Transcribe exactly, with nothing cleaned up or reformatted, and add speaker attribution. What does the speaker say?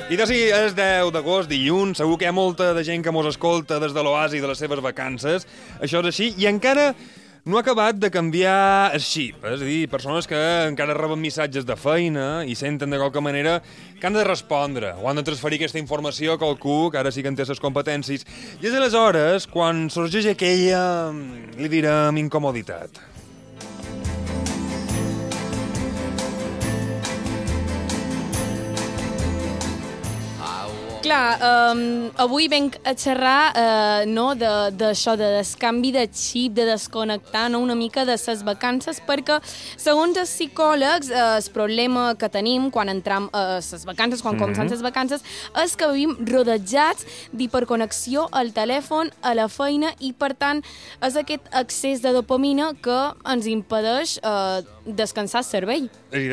Speaker 1: I doncs sí, és deu d'agost, dilluns, segur que hi ha molta de gent que mos escolta des de l'oasi de les seves vacances. Això és així, i encara no ha acabat de canviar el xip. És a dir, persones que encara reben missatges de feina i senten de qualque manera que han de respondre o han de transferir aquesta informació a qualcú que ara sí que en té les competències. I és aleshores quan sorgeix aquella, li direm, incomoditat.
Speaker 2: Clar, um, avui venc a xerrar uh, no, d'això, de, de descanvi de xip, de desconnectar no, una mica de les vacances, perquè, segons els psicòlegs, uh, el problema que tenim quan entram a les vacances, quan comencem les vacances, és que vivim rodejats d'hiperconnexió al telèfon, a la feina, i, per tant, és aquest excés de dopamina que ens impedeix uh, descansar el cervell.